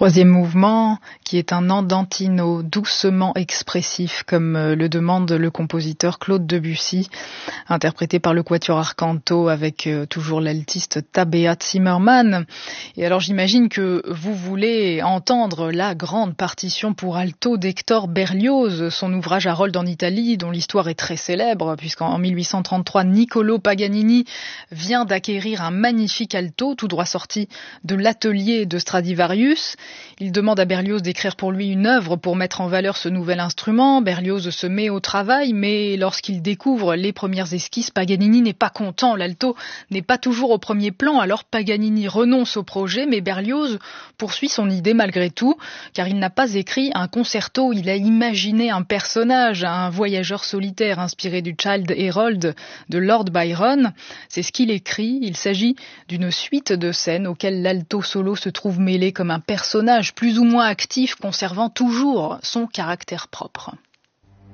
Troisième mouvement, qui est un andantino doucement expressif, comme le demande le compositeur Claude Debussy, interprété par le Quatuor Arcanto avec toujours l'altiste Tabea Zimmermann. Et alors j'imagine que vous voulez entendre la grande partition pour alto d'Hector Berlioz, son ouvrage Harold en Italie, dont l'histoire est très célèbre, puisqu'en 1833, Niccolò Paganini vient d'acquérir un magnifique alto, tout droit sorti de l'atelier de Stradivarius. Il demande à Berlioz d'écrire pour lui une œuvre pour mettre en valeur ce nouvel instrument. Berlioz se met au travail, mais lorsqu'il découvre les premières esquisses, Paganini n'est pas content. L'alto n'est pas toujours au premier plan, alors Paganini renonce au projet, mais Berlioz poursuit son idée malgré tout, car il n'a pas écrit un concerto, il a imaginé un personnage, un voyageur solitaire inspiré du Childe Harold de Lord Byron. C'est ce qu'il écrit. Il s'agit d'une suite de scènes auxquelles l'alto solo se trouve mêlé comme un personnage plus ou moins actif, conservant toujours son caractère propre.